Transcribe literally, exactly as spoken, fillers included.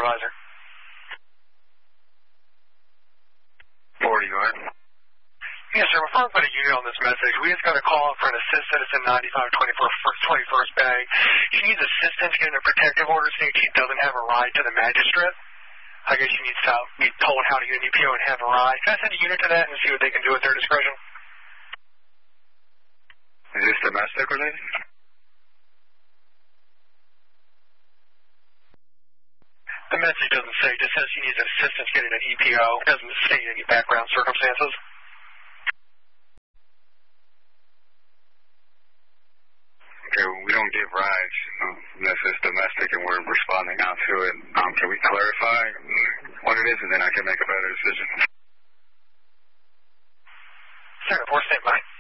supervisor. forty, go ahead. Yes, sir. Before I put a unit on this message, we just got a call for an assist citizen ninety-five twenty-first Bay. She needs assistance getting a protective order saying she doesn't have a ride to the magistrate. I guess she needs to be told how to get an E P O and have a ride. Can I send a unit to that and see what they can do at their discretion? Is this domestic related? The message doesn't say. It just says she needs assistance getting an E P O. It doesn't state any background circumstances. Okay, well, we don't give rides um, unless it's domestic and we're responding out to it. Um, can we clarify what it is, and then I can make a better decision? Second, four, stand by.